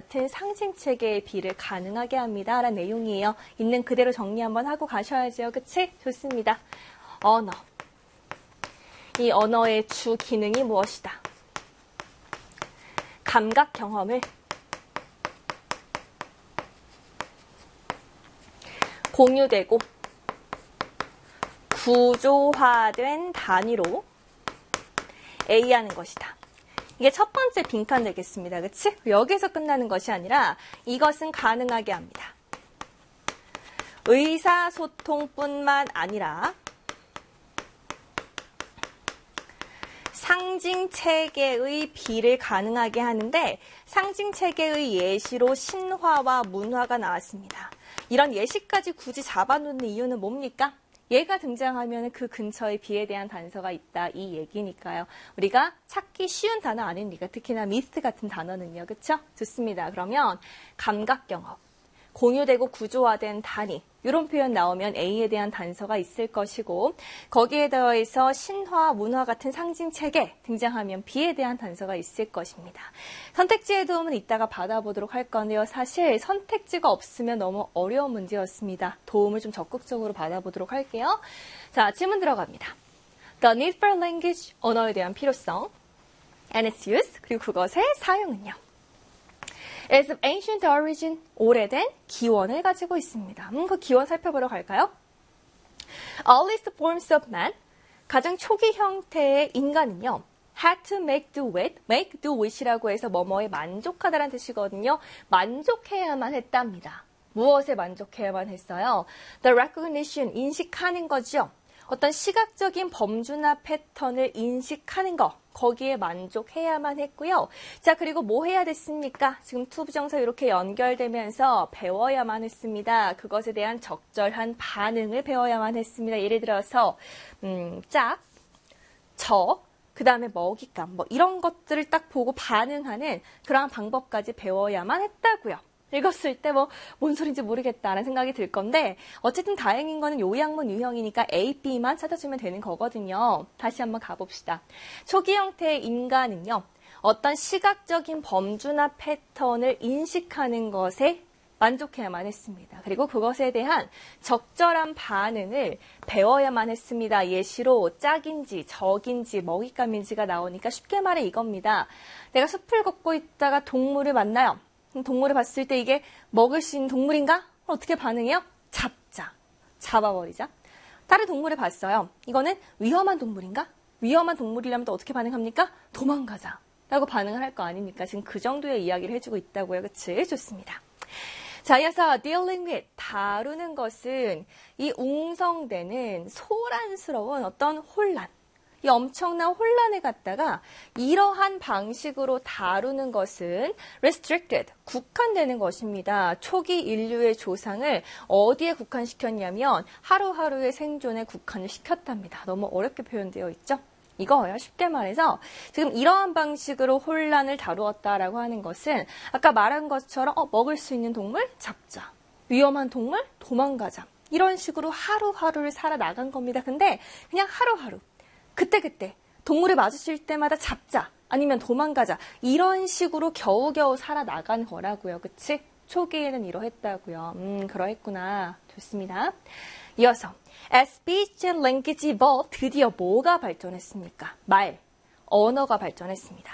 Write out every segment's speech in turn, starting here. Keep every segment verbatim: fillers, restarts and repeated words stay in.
같은 상징체계의 비를 가능하게 합니다. 라는 내용이에요. 있는 그대로 정리 한번 하고 가셔야죠. 그치? 좋습니다. 언어. 이 언어의 주 기능이 무엇이다? 감각 경험을 공유되고 구조화된 단위로 A하는 것이다. 이게 첫 번째 빈칸 되겠습니다. 그치? 여기서 끝나는 것이 아니라 이것은 가능하게 합니다. 의사소통뿐만 아니라 상징체계의 비를 가능하게 하는데 상징체계의 예시로 신화와 문화가 나왔습니다. 이런 예시까지 굳이 잡아놓는 이유는 뭡니까? 얘가 등장하면 그 근처에 비에 대한 단서가 있다 이 얘기니까요. 우리가 찾기 쉬운 단어 아닙니까? 특히나 미스 같은 단어는요. 그쵸? 좋습니다. 그러면 감각 경험, 공유되고 구조화된 단위 이런 표현 나오면 A에 대한 단서가 있을 것이고 거기에 더해서 신화, 문화 같은 상징체계 등장하면 B에 대한 단서가 있을 것입니다. 선택지의 도움은 이따가 받아보도록 할 건데요. 사실 선택지가 없으면 너무 어려운 문제였습니다. 도움을 좀 적극적으로 받아보도록 할게요. 자, 질문 들어갑니다. The need for language, 언어에 대한 필요성, and its use, 그리고 그것의 사용은요. is of ancient origin, 오래된 기원을 가지고 있습니다. 음, 그 기원 살펴보러 갈까요? Earliest forms of man, 가장 초기 형태의 인간은요. had to make do with, make do with이라고 해서 뭐뭐에 만족하다라는 뜻이거든요. 만족해야만 했답니다. 무엇에 만족해야만 했어요? The recognition, 인식하는 거죠. 어떤 시각적인 범주나 패턴을 인식하는 거, 거기에 만족해야만 했고요. 자, 그리고 뭐 해야 됐습니까? 지금 to 부정사 이렇게 연결되면서 배워야만 했습니다. 그것에 대한 적절한 반응을 배워야만 했습니다. 예를 들어서 음, 짝, 저, 그 다음에 먹잇감, 뭐 이런 것들을 딱 보고 반응하는 그러한 방법까지 배워야만 했다고요. 읽었을 때 뭐 뭔 소린지 모르겠다라는 생각이 들 건데 어쨌든 다행인 거는 요약문 유형이니까 A, B만 찾아주면 되는 거거든요. 다시 한번 가봅시다. 초기 형태의 인간은요. 어떤 시각적인 범주나 패턴을 인식하는 것에 만족해야만 했습니다. 그리고 그것에 대한 적절한 반응을 배워야만 했습니다. 예시로 짝인지 적인지 먹잇감인지가 나오니까 쉽게 말해 이겁니다. 내가 숲을 걷고 있다가 동물을 만나요. 동물을 봤을 때 이게 먹을 수 있는 동물인가? 어떻게 반응해요? 잡자. 잡아버리자. 다른 동물을 봤어요. 이거는 위험한 동물인가? 위험한 동물이라면 또 어떻게 반응합니까? 도망가자. 라고 반응을 할 거 아닙니까? 지금 그 정도의 이야기를 해주고 있다고요. 그치? 좋습니다. 자, 이어서 dealing with, 다루는 것은 이 웅성대는 소란스러운 어떤 혼란. 이 엄청난 혼란을 갖다가 이러한 방식으로 다루는 것은 restricted, 국한되는 것입니다. 초기 인류의 조상을 어디에 국한시켰냐면 하루하루의 생존에 국한을 시켰답니다. 너무 어렵게 표현되어 있죠? 이거예요. 쉽게 말해서 지금 이러한 방식으로 혼란을 다루었다라고 하는 것은 아까 말한 것처럼 어, 먹을 수 있는 동물 잡자. 위험한 동물 도망가자. 이런 식으로 하루하루를 살아나간 겁니다. 근데 그냥 하루하루. 그때그때 동물을 마주칠 때마다 잡자 아니면 도망가자 이런 식으로 겨우겨우 살아나간 거라고요. 그치? 초기에는 이러했다고요. 음 그러했구나. 좋습니다. 이어서 as speech and language evolved, 드디어 뭐가 발전했습니까? 말, 언어가 발전했습니다.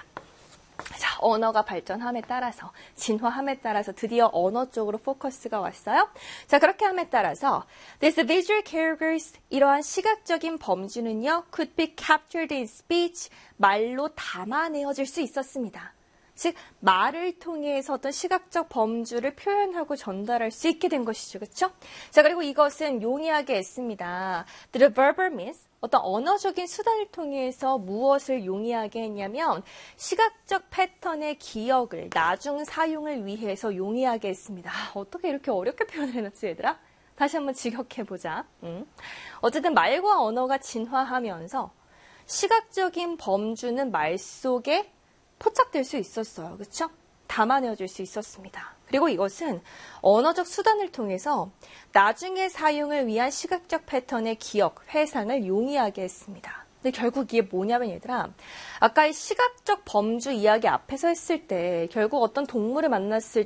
자, 언어가 발전함에 따라서 진화함에 따라서 드디어 언어 쪽으로 포커스가 왔어요. 자, 그렇게 함에 따라서 this visual characters, 이러한 시각적인 범주는요 could be captured in speech, 말로 담아내어질 수 있었습니다. 즉 말을 통해서 어떤 시각적 범주를 표현하고 전달할 수 있게 된 것이죠. 그렇죠? 자, 그리고 이것은 용이하게 했습니다. The verbal means, 어떤 언어적인 수단을 통해서 무엇을 용이하게 했냐면 시각적 패턴의 기억을 나중 사용을 위해서 용이하게 했습니다. 아, 어떻게 이렇게 어렵게 표현을 해놨지 얘들아? 다시 한번 직역해보자. 음. 어쨌든 말과 언어가 진화하면서 시각적인 범주는 말 속에 포착될 수 있었어요. 그렇죠? 담아내어질 수 있었습니다. 그리고 이것은 언어적 수단을 통해서 나중에 사용을 위한 시각적 패턴의 기억, 회상을 용이하게 했습니다. 근데 결국 이게 뭐냐면 얘들아, 아까 이 시각적 범주 이야기 앞에서 했을 때 결국 어떤 동물을 만났을